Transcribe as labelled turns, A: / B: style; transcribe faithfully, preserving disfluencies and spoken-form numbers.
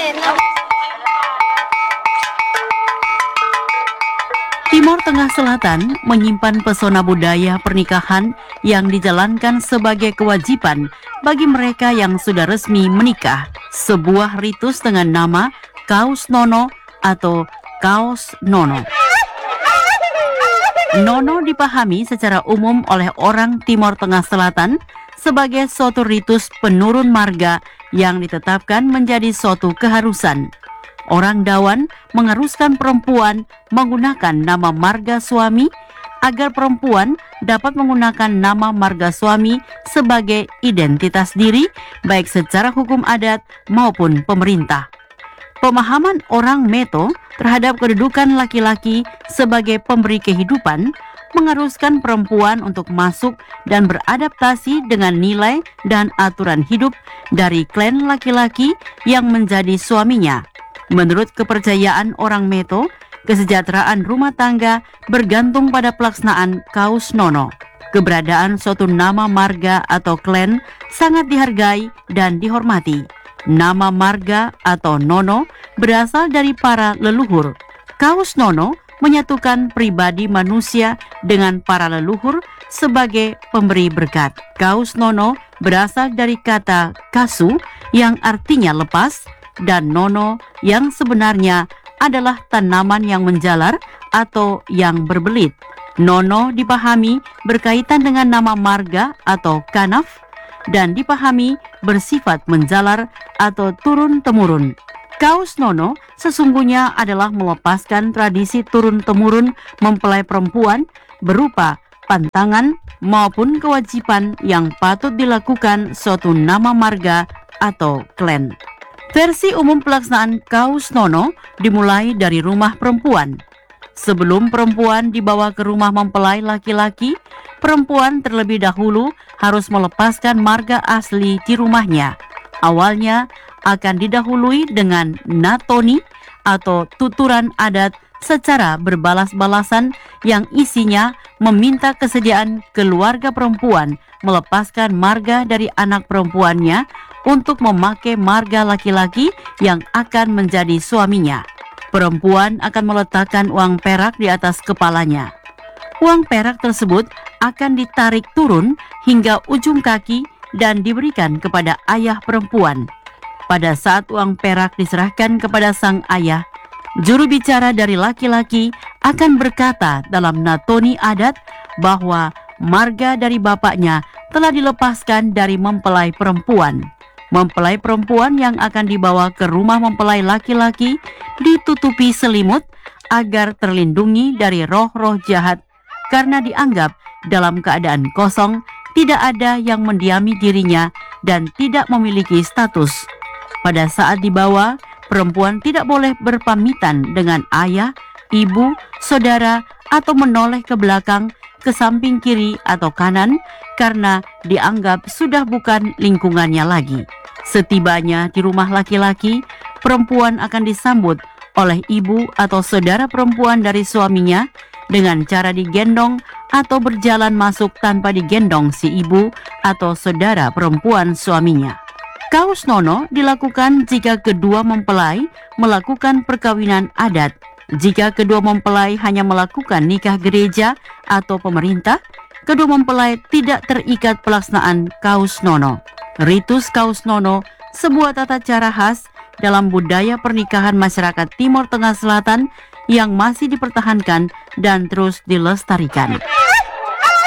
A: Timor Tengah Selatan menyimpan pesona budaya pernikahan yang dijalankan sebagai kewajiban bagi mereka yang sudah resmi menikah. Sebuah ritus dengan nama Kaus Nono atau Kaos Nono. Nono dipahami secara umum oleh orang Timor Tengah Selatan sebagai suatu ritus penurun marga yang ditetapkan menjadi suatu keharusan. Orang Dawan mengharuskan perempuan menggunakan nama marga suami agar perempuan dapat menggunakan nama marga suami sebagai identitas diri baik secara hukum adat maupun pemerintah. Pemahaman orang Meto terhadap kedudukan laki-laki sebagai pemberi kehidupan mengharuskan perempuan untuk masuk dan beradaptasi dengan nilai dan aturan hidup dari klan laki-laki yang menjadi suaminya. Menurut kepercayaan orang Meto, kesejahteraan rumah tangga bergantung pada pelaksanaan Kaus Nono. Keberadaan suatu nama marga atau klan sangat dihargai dan dihormati. Nama marga atau Nono berasal dari para leluhur. Kaus Nono menyatukan pribadi manusia dengan para leluhur sebagai pemberi berkat. Kaus Nono berasal dari kata kasu yang artinya lepas, dan nono yang sebenarnya adalah tanaman yang menjalar atau yang berbelit. Nono dipahami berkaitan dengan nama marga atau kanaf dan dipahami bersifat menjalar atau turun-temurun. Kaus Nono sesungguhnya adalah melepaskan tradisi turun-temurun mempelai perempuan berupa pantangan maupun kewajiban yang patut dilakukan suatu nama marga atau klan. Versi umum pelaksanaan Kaus Nono dimulai dari rumah perempuan. Sebelum perempuan dibawa ke rumah mempelai laki-laki, perempuan terlebih dahulu harus melepaskan marga asli di rumahnya. Awalnya akan didahului dengan natoni atau tuturan adat secara berbalas-balasan yang isinya meminta kesediaan keluarga perempuan melepaskan marga dari anak perempuannya untuk memakai marga laki-laki yang akan menjadi suaminya. Perempuan akan meletakkan uang perak di atas kepalanya. Uang perak tersebut akan ditarik turun hingga ujung kaki dan diberikan kepada ayah perempuan. Pada saat uang perak diserahkan kepada sang ayah, juru bicara dari laki-laki akan berkata dalam natoni adat bahwa marga dari bapaknya telah dilepaskan dari mempelai perempuan. Mempelai perempuan yang akan dibawa ke rumah mempelai laki-laki ditutupi selimut agar terlindungi dari roh-roh jahat karena dianggap dalam keadaan kosong, tidak ada yang mendiami dirinya dan tidak memiliki status. Pada saat dibawa, perempuan tidak boleh berpamitan dengan ayah, ibu, saudara, atau menoleh ke belakang, ke samping kiri atau kanan karena dianggap sudah bukan lingkungannya lagi. Setibanya di rumah laki-laki, perempuan akan disambut oleh ibu atau saudara perempuan dari suaminya dengan cara digendong atau berjalan masuk tanpa digendong si ibu atau saudara perempuan suaminya. Kaus Nono dilakukan jika kedua mempelai melakukan perkawinan adat. Jika kedua mempelai hanya melakukan nikah gereja atau pemerintah, kedua mempelai tidak terikat pelaksanaan Kaus Nono. Ritus Kaus Nono, sebuah tata cara khas dalam budaya pernikahan masyarakat Timor Tengah Selatan yang masih dipertahankan dan terus dilestarikan.